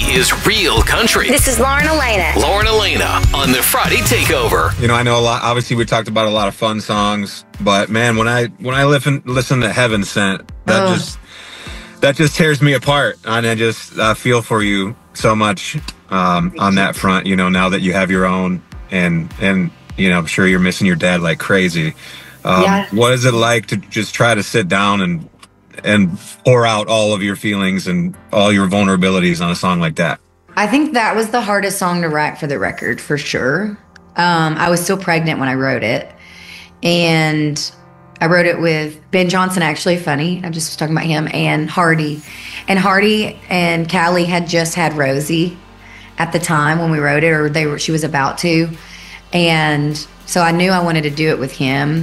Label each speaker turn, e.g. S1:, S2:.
S1: is real country.
S2: This is Lauren Elena.
S1: Lauren Elena on the Friday Takeover.
S3: You know, I know a lot. Obviously, we talked about a lot of fun songs, but man, when I listen to Heaven Sent, that just tears me apart, and I just feel for you so much on that front. You know, now that you have your own, and you know, I'm sure you're missing your dad like crazy. What is it like to just try to sit down and pour out all of your feelings and all your vulnerabilities on a song like that?
S4: I think that was the hardest song to write for the record, for sure. I was still pregnant when I wrote it. And I wrote it with Ben Johnson, actually, funny. I just was talking about him, and Hardy. And Hardy and Callie had just had Rosie at the time when we wrote it, or she was about to. And so I knew I wanted to do it with him.